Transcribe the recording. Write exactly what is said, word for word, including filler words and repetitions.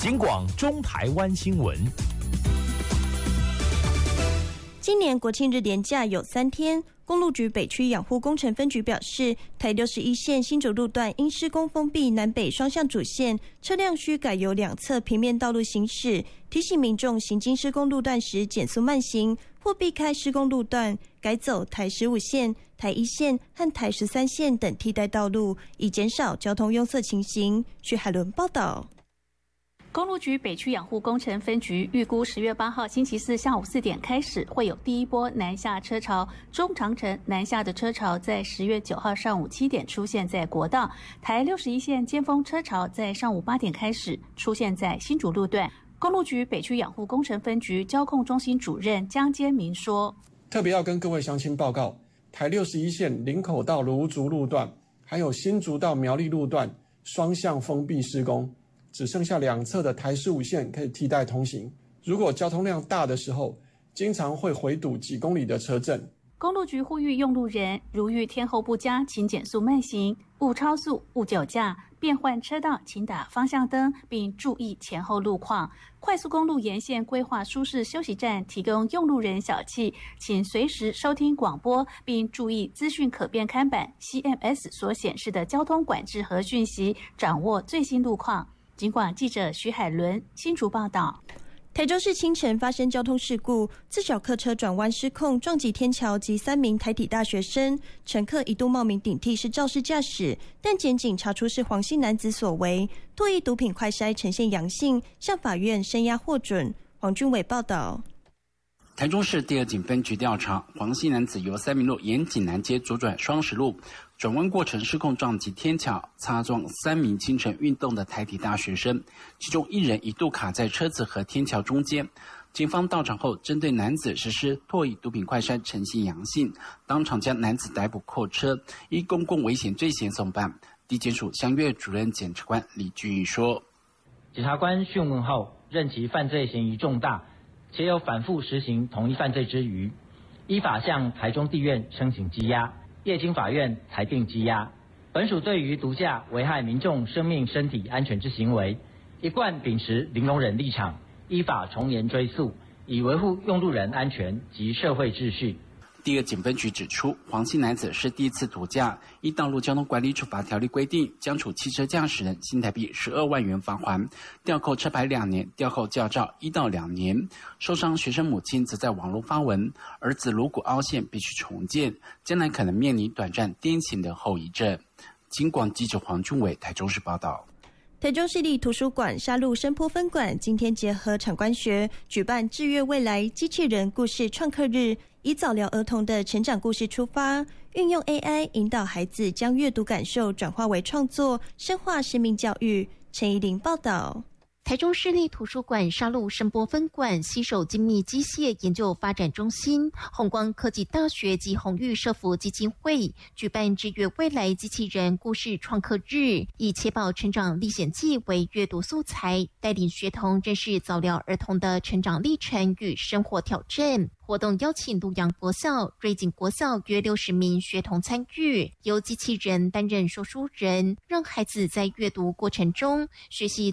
警广中台湾新闻。 今年国庆日连假有三天，公路局北区养护工程分局表示，台六十一线新竹路段因施工封闭南北双向主线，车辆需改由两侧平面道路行驶，提醒民众行经施工路段时减速慢行，或避开施工路段，改走台十五线、台一线和台十三线等替代道路，以减少交通拥塞情形。徐海伦报道。 公路局北区养护工程分局预估十月八号星期四下午四点开始会有第一波南下车潮，中长程南下的车潮在十月九号上午七点出现在国道，台六十一线尖峰车潮在上午八点开始出现在新竹路段。公路局北区养护工程分局交控中心主任江坚明说， 特别要跟各位乡亲报告，台六十一线林口到芦竹路段还有新竹到苗栗路段双向封闭施工，只剩下两侧的台十五线可以替代通行。如果交通量大的时候，经常会回堵几公里的车阵。 公路局呼吁用路人，如遇天候不佳，请减速慢行，勿超速、勿酒驾，变换车道请打方向灯，并注意前后路况。快速公路沿线规划舒适休息站，提供用路人小憩，请随时收听广播，并注意资讯可变看板 C M S 所显示的交通管制和讯息，掌握最新路况。警广记者徐海伦新竹报道。 台中市清晨发生交通事故，自小客车转弯失控，撞击天桥及三名台体大学生，乘客一度冒名顶替是肇事驾驶，但检警查出是黄姓男子所为，唾液毒品快筛呈现阳性，向法院声押获准。黄俊伟报道。 台中市第二警分局调查，黄姓男子由三民路沿锦南街左转双十路，转弯过程失控撞击天桥，擦撞三名清晨运动的台体大学生，其中一人一度卡在车子和天桥中间。警方到场后，针对男子实施唾液毒品快筛呈现阳性，当场将男子逮捕扣车，依公共危险罪嫌送办。地检署襄岳主任检察官李俊宇说： 检察官讯问后，认其犯罪嫌疑重大，且有反复实行同一犯罪之余，依法向台中地院申请羁押，业经法院裁定羁押。本署对于毒驾危害民众生命身体安全之行为，一贯秉持零容忍立场，依法从严追诉，以维护用路人安全及社会秩序。 第二警分局指出，黄姓男子是第一次毒驾，依道路交通管理处罚条例规定，将处汽车驾驶人新台币十二万元罚锾，吊扣车牌两年，吊扣驾照一到两年。受伤学生母亲则在网络发文，儿子颅骨凹陷必须重建，将来可能面临短暂癫痫的后遗症。警广记者黄俊伟台中市报道。 台中市立图书馆沙鹿生坡分馆今天结合产官学举办智悦未来机器人故事创客日，以早疗儿童的成长故事出发，运用 A I 引导孩子将阅读感受转化为创作，深化生命教育。陈怡玲报道。 台中市立图书馆沙鹿声波分馆携手精密机械研究发展中心、弘光科技大学及弘育社福基金会举办智悦未来机器人故事创客日，以且保成长历险记为阅读素材，带领学童认识早疗儿童的成长历程与生活挑战。活动邀请鹿洋国校、瑞景国校约六十名学童参与，由机器人担任说书人，让孩子在阅读过程中学习